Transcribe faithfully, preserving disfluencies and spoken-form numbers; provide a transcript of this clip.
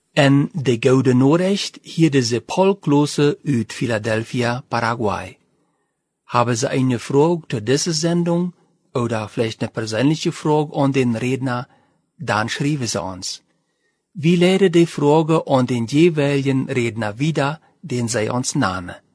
En de Gouden Nachricht hier diese Paul Klose uit Philadelphia, Paraguay. Haben Sie eine Frage zu dieser Sendung oder vielleicht eine persönliche Frage an den Redner, dann schreiben Sie uns. Wir leiten die Frage an den jeweiligen Redner wieder, den Sie uns nahmen.